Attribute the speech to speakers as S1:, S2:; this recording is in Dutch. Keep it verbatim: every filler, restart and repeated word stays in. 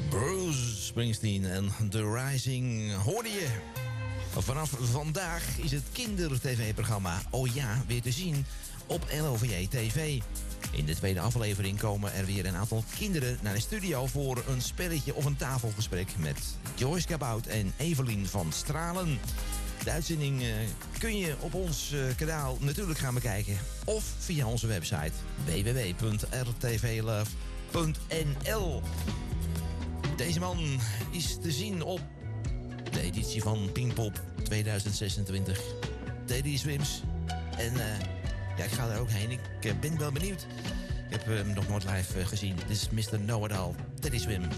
S1: Bruce Springsteen en The Rising hoorde je. Vanaf vandaag is het kinder-tv-programma Oh Ja weer te zien op L O V J T V. In de tweede aflevering komen er weer een aantal kinderen naar de studio voor een spelletje of een tafelgesprek met Joyce Cabout en Evelien van Stralen. De uitzending uh, kun je op ons uh, kanaal natuurlijk gaan bekijken of via onze website w w w punt r t v love punt n l. Deze man is te zien op de editie van Pinkpop tweeduizend zesentwintig. Teddy Swims. En uh, ja, ik ga daar ook heen. Ik uh, ben wel benieuwd. Ik heb hem nog nooit live uh, gezien. Dit is mister Know It All, Teddy Swim.